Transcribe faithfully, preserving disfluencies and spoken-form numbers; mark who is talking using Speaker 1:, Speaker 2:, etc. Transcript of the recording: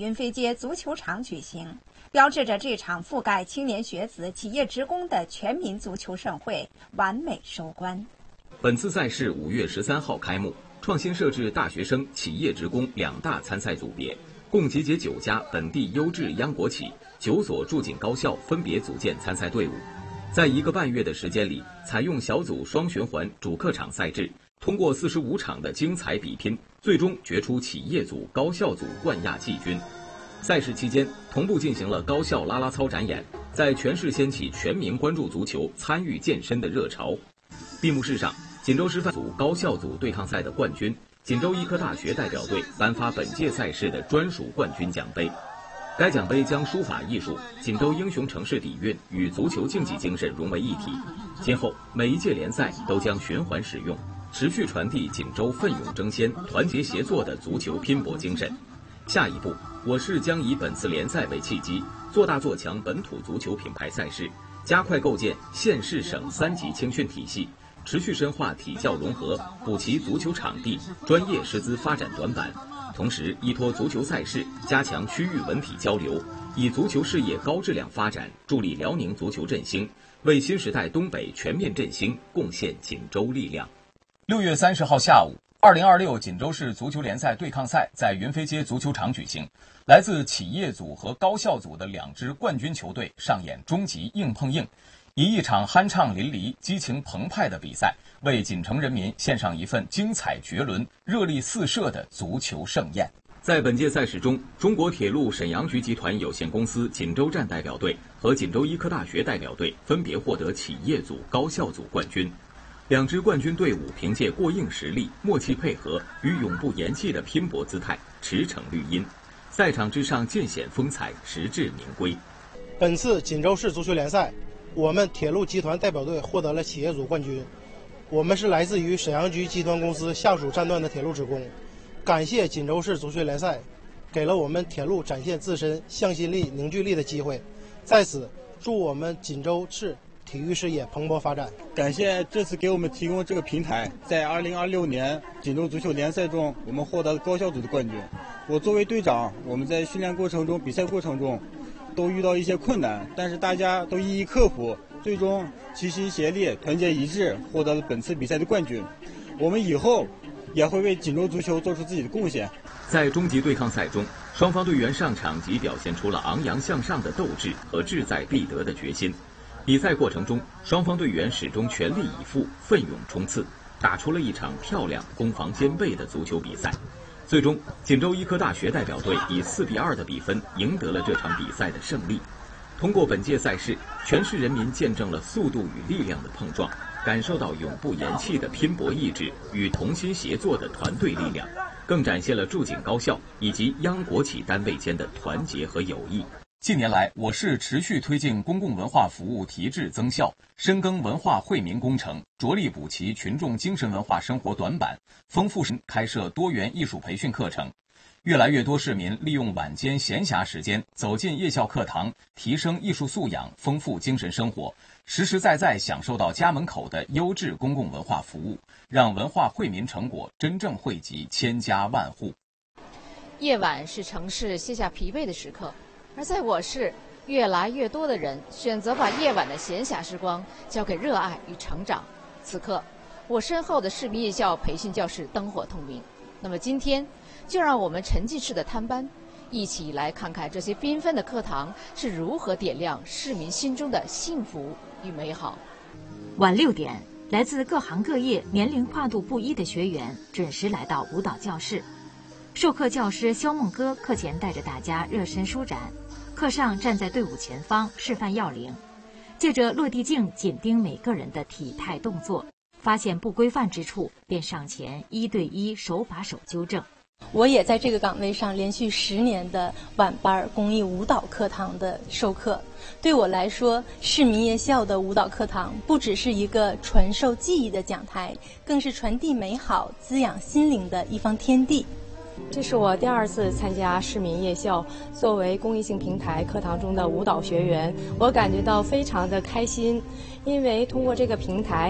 Speaker 1: 云飞街足球场举行，标志着这场覆盖青年学子、企业职工的全民足球盛会完美收官。
Speaker 2: 本次赛事五月十三号开幕，创新设置大学生、企业职工两大参赛组别，共集结九家本地优质央国企、九所驻警高校分别组建参赛队伍。在一个半月的时间里，采用小组双循环主客场赛制，通过四十五场的精彩比拼，最终决出企业组、高校组冠亚季军。赛事期间，同步进行了高校啦啦操展演，在全市掀起全民关注足球、参与健身的热潮。闭幕式上，锦州师范组高校组对抗赛的冠军，锦州医科大学代表队颁发本届赛事的专属冠军奖杯。该奖杯将书法艺术、锦州英雄城市底蕴与足球竞技精神融为一体，今后每一届联赛都将循环使用，持续传递锦州奋勇争先、团结协作的足球拼搏精神。下一步，我市将以本次联赛为契机，做大做强本土足球品牌赛事，加快构建县市省三级青训体系，持续深化体教融合，补齐足球场地、专业师资发展短板。同时，依托足球赛事，加强区域文体交流，以足球事业高质量发展助力辽宁足球振兴，为新时代东北全面振兴贡献锦州力量。
Speaker 3: 六月三十号下午，二零二六锦州市足球联赛对抗赛在云飞街足球场举行。来自企业组和高校组的两支冠军球队上演终极硬碰硬，以一场酣畅淋漓、激情澎湃的比赛，为锦城人民献上一份精彩绝伦、热力四射的足球盛宴。
Speaker 2: 在本届赛事中，中国铁路沈阳局集团有限公司锦州站代表队和锦州医科大学代表队分别获得企业组、高校组冠军。两支冠军队伍凭借过硬实力、默契配合与永不言弃的拼搏姿态，驰骋绿茵，赛场之上尽显风采，实至名归。
Speaker 4: 本次锦州市足球联赛，我们铁路集团代表队获得了企业组冠军。我们是来自于沈阳局集团公司下属站段的铁路职工，感谢锦州市足球联赛给了我们铁路展现自身向心力、凝聚力的机会，在此祝我们锦州市体育事业蓬勃发展。
Speaker 5: 感谢这次给我们提供这个平台，在二零二六年锦州足球联赛中，我们获得了高校组的冠军。我作为队长，我们在训练过程中、比赛过程中都遇到一些困难，但是大家都一一克服，最终齐心协力、团结一致，获得了本次比赛的冠军。我们以后也会为锦州足球做出自己的贡献。
Speaker 2: 在终极对抗赛中，双方队员上场即表现出了昂扬向上的斗志和志在必得的决心。比赛过程中，双方队员始终全力以赴、奋勇冲刺，打出了一场漂亮、攻防兼备的足球比赛。最终，锦州医科大学代表队以四比二的比分赢得了这场比赛的胜利。通过本届赛事，全市人民见证了速度与力量的碰撞，感受到永不言弃的拼搏意志与同心协作的团队力量，更展现了驻警高校以及央国企单位间的团结和友谊。
Speaker 3: 近年来，我市持续推进公共文化服务提质增效，深耕文化惠民工程，着力补齐群众精神文化生活短板，丰富开设多元艺术培训课程。越来越多市民利用晚间闲暇时间走进夜校课堂，提升艺术素养，丰富精神生活，实实在在享受到家门口的优质公共文化服务，让文化惠民成果真正惠及千家万户。
Speaker 6: 夜晚是城市卸下疲惫的时刻，而在我市，越来越多的人选择把夜晚的闲暇时光交给热爱与成长。此刻，我身后的市民夜校培训教室灯火通明。那么今天，就让我们沉浸式的探班，一起来看看这些缤纷的课堂是如何点亮市民心中的幸福与美好。
Speaker 7: 晚六点，来自各行各业、年龄跨度不一的学员准时来到舞蹈教室。授课教师肖梦歌课前带着大家热身舒展，课上站在队伍前方示范要领，借着落地镜紧盯每个人的体态动作，发现不规范之处便上前一对一手把手纠正。
Speaker 8: 我也在这个岗位上连续十年的晚班公益舞蹈课堂的授课，对我来说，市民夜校的舞蹈课堂不只是一个传授技艺的讲台，更是传递美好、滋养心灵的一方天地。
Speaker 9: 这是我第二次参加市民夜校作为公益性平台课堂中的舞蹈学员，我感觉到非常的开心，因为通过这个平台